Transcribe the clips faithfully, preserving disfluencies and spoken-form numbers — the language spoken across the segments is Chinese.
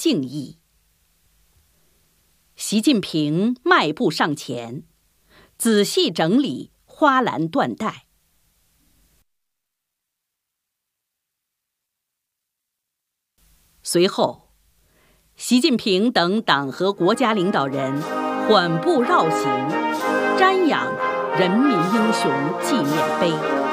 敬意。习近平迈步上前，仔细整理花篮缎带。随后，习近平等党和国家领导人缓步绕行，瞻仰人民英雄纪念碑。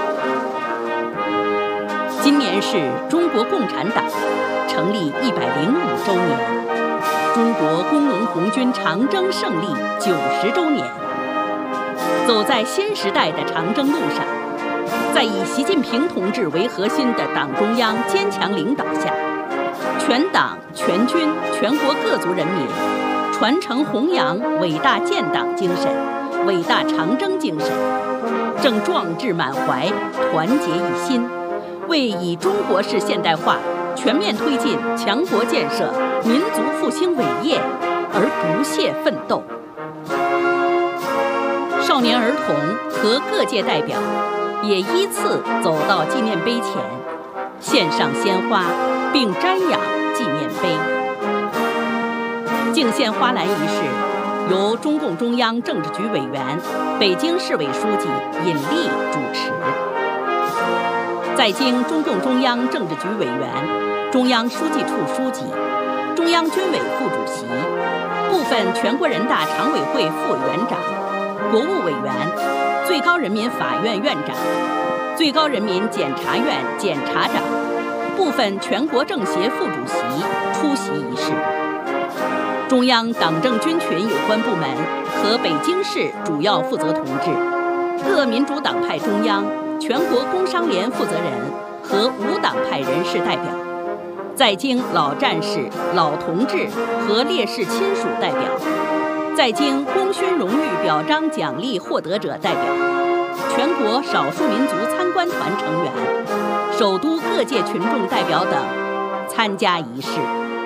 今年是中国共产党成立一百零五周年，中国工农红军长征胜利九十周年。走在新时代的长征路上，在以习近平同志为核心的党中央坚强领导下，全党全军全国各族人民传承弘扬伟大建党精神、伟大长征精神，正壮志满怀，团结一心，为以中国式现代化全面推进强国建设、民族复兴伟业而不懈奋斗。少年儿童和各界代表也依次走到纪念碑前，献上鲜花并瞻仰纪念碑。敬献花篮仪式由中共中央政治局委员、北京市委书记尹力主持。在经中共中央政治局委员、中央书记处书记、中央军委副主席、部分全国人大常委会副委员长、国务委员、最高人民法院院长、最高人民检察院检察长、部分全国政协副主席出席仪式。中央党政军群有关部门和北京市主要负责同志、各民主党派中央、全国工商联负责人和无党派人士代表，在京老战士、老同志和烈士亲属代表，在京功勋荣誉表彰奖励获得者代表，全国少数民族参观团成员、首都各界群众代表等参加仪式。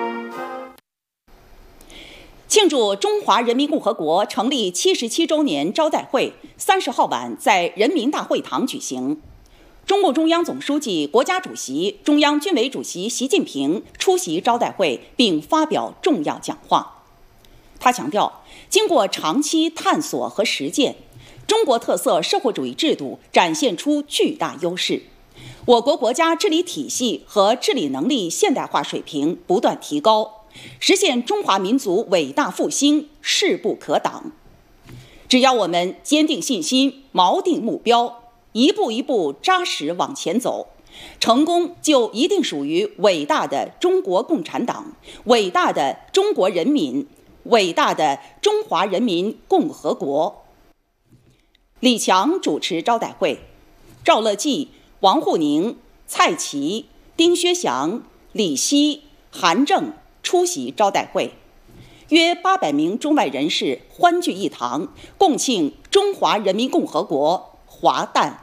庆祝中华人民共和国成立七十七周年招待会三十号晚在人民大会堂举行。中共中央总书记、国家主席、中央军委主席习近平出席招待会并发表重要讲话。他强调，经过长期探索和实践，中国特色社会主义制度展现出巨大优势，我国国家治理体系和治理能力现代化水平不断提高，实现中华民族伟大复兴势不可挡。只要我们坚定信心、锚定目标，一步一步扎实往前走，成功就一定属于伟大的中国共产党、伟大的中国人民、伟大的中华人民共和国。李强主持招待会，赵乐际、王沪宁、蔡奇、丁薛祥、李希、韩正出席招待会，约八百名中外人士欢聚一堂，共庆中华人民共和国华诞。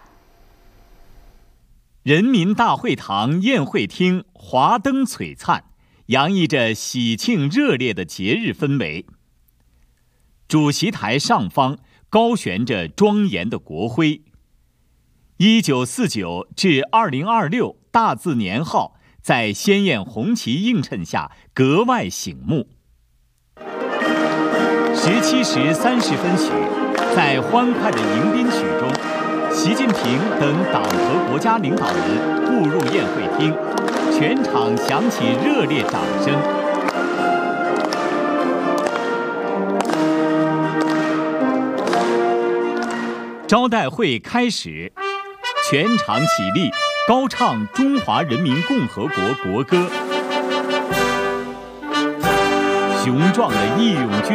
人民大会堂宴会厅华灯璀璨，洋溢着喜庆热烈的节日氛围。主席台上方高悬着庄严的国徽。一九四九至二零二六大字年号在鲜艳红旗映衬下格外醒目。十七时三十分许，在欢快的迎宾曲中，习近平等党和国家领导人步入宴会厅，全场响起热烈掌声。招待会开始，全场起立，高唱中华人民共和国国歌。雄壮的义勇军